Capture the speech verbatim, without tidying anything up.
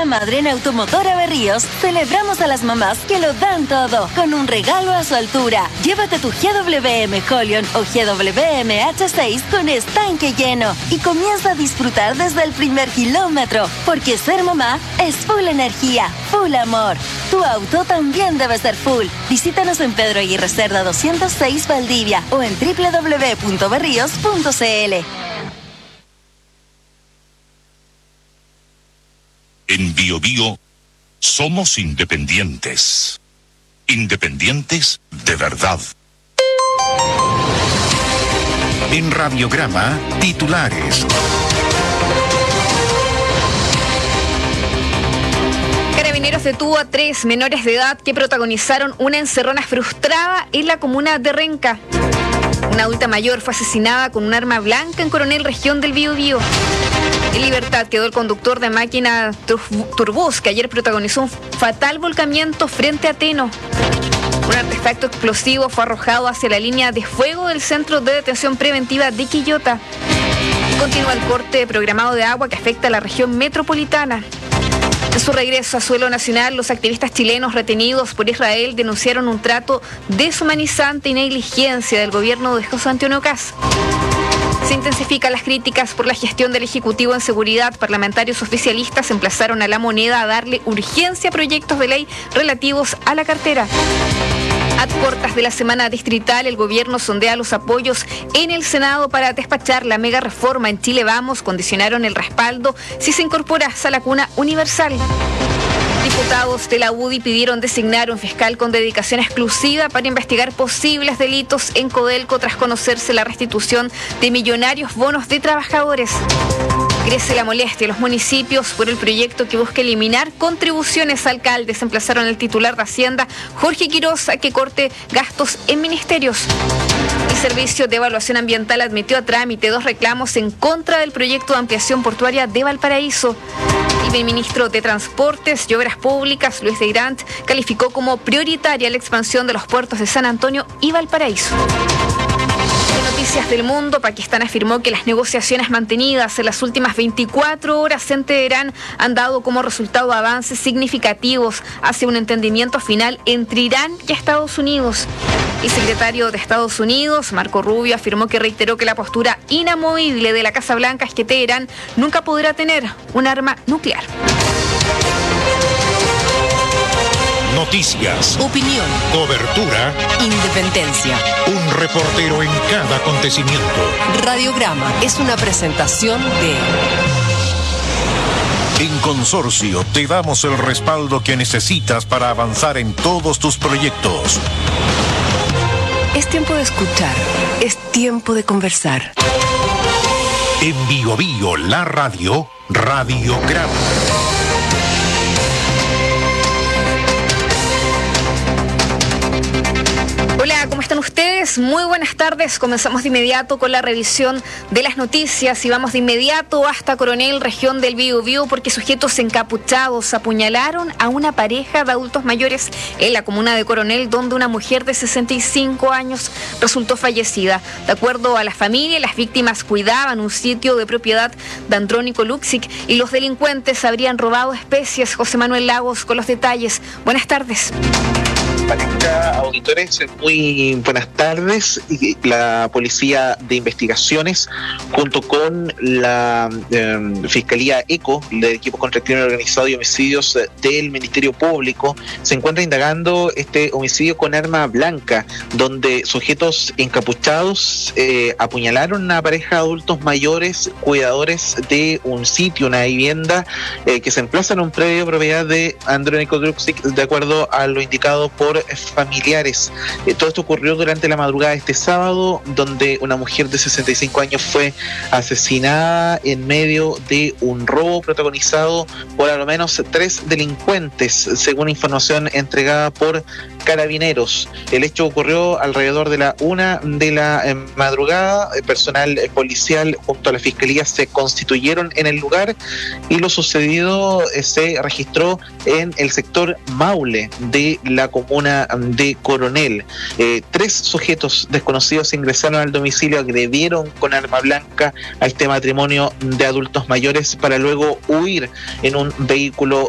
la Madre en Automotora Berríos celebramos a las mamás que lo dan todo con un regalo a su altura. Llévate tu G W M Holion o G W M H seis con estanque lleno y comienza a disfrutar desde el primer kilómetro, porque ser mamá es full energía, full amor. Tu auto también debe ser full. Visítanos en Pedro Aguirre Cerda doscientos seis Valdivia o en doble u doble u doble u punto berríos punto c l. En Bio Bio somos independientes. Independientes de verdad. En Radiograma, titulares. Carabineros detuvo a tres menores de edad que protagonizaron una encerrona frustrada en la comuna de Renca. Una adulta mayor fue asesinada con un arma blanca en Coronel, región del Biobío. En libertad quedó el conductor de máquina Turbus, que ayer protagonizó un fatal volcamiento frente a Teno. Un artefacto explosivo fue arrojado hacia la línea de fuego del Centro de Detención Preventiva de Quillota. Continúa el corte programado de agua que afecta a la región metropolitana. En su regreso a suelo nacional, los activistas chilenos retenidos por Israel denunciaron un trato deshumanizante y negligencia del gobierno de José Antonio Kast. Se intensifican las críticas por la gestión del Ejecutivo en seguridad. Parlamentarios oficialistas emplazaron a La Moneda a darle urgencia a proyectos de ley relativos a la cartera. A puertas de la semana distrital, el gobierno sondea los apoyos en el Senado para despachar la mega reforma. En Chile Vamos condicionaron el respaldo si se incorpora a la cuna universal. Diputados de la U D I pidieron designar un fiscal con dedicación exclusiva para investigar posibles delitos en Codelco tras conocerse la restitución de millonarios bonos de trabajadores. Crece la molestia en los municipios por el proyecto que busca eliminar contribuciones. Alcaldes emplazaron al titular de Hacienda, Jorge Quiroz, a que corte gastos en ministerios. El Servicio de Evaluación Ambiental admitió a trámite dos reclamos en contra del proyecto de ampliación portuaria de Valparaíso. Y el ministro de Transportes y Obras Públicas, Luis de Grant, calificó como prioritaria la expansión de los puertos de San Antonio y Valparaíso. En noticias del mundo, Pakistán afirmó que las negociaciones mantenidas en las últimas veinticuatro horas en Teherán han dado como resultado avances significativos hacia un entendimiento final entre Irán y Estados Unidos. El secretario de Estados Unidos, Marco Rubio, afirmó que reiteró que la postura inamovible de la Casa Blanca es que Teherán nunca podrá tener un arma nuclear. Noticias, opinión, cobertura, independencia. Un reportero en cada acontecimiento. Radiograma es una presentación de... En Consorcio te damos el respaldo que necesitas para avanzar en todos tus proyectos. Es tiempo de escuchar, es tiempo de conversar. En Bio Bio, la radio, Radiograma. Hola, ¿cómo están ustedes? Muy buenas tardes. Comenzamos de inmediato con la revisión de las noticias y vamos de inmediato hasta Coronel, región del Biobío, porque sujetos encapuchados apuñalaron a una pareja de adultos mayores en la comuna de Coronel, donde una mujer de sesenta y cinco años resultó fallecida. De acuerdo a la familia, las víctimas cuidaban un sitio de propiedad de Andrónico Luxic y los delincuentes habrían robado especies. José Manuel Lagos con los detalles. Buenas tardes. Pareja, auditores, muy buenas tardes. La Policía de Investigaciones, junto con la eh, Fiscalía ECO, del Equipo contra el Crimen Organizado y Homicidios del Ministerio Público, se encuentra indagando este homicidio con arma blanca, donde sujetos encapuchados eh, apuñalaron a una pareja de adultos mayores, cuidadores de un sitio, una vivienda eh, que se emplaza en un predio propiedad de Andrónico Luxic, de acuerdo a lo indicado por familiares. Eh, todo esto ocurrió durante la madrugada de este sábado, donde una mujer de sesenta y cinco años fue asesinada en medio de un robo protagonizado por al menos tres delincuentes, según información entregada por Carabineros. El hecho ocurrió alrededor de la una de la eh, madrugada. El personal eh, policial junto a la Fiscalía se constituyeron en el lugar y lo sucedido eh, se registró en el sector Maule de la comuna de Coronel. Eh, tres sujetos desconocidos ingresaron al domicilio, agredieron con arma blanca a este matrimonio de adultos mayores para luego huir en un vehículo